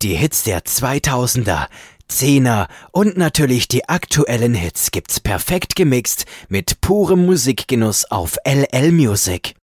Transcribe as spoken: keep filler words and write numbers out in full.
Die Hits der zweitausender, Zehner und natürlich die aktuellen Hits gibt's perfekt gemixt mit purem Musikgenuss auf L L Music.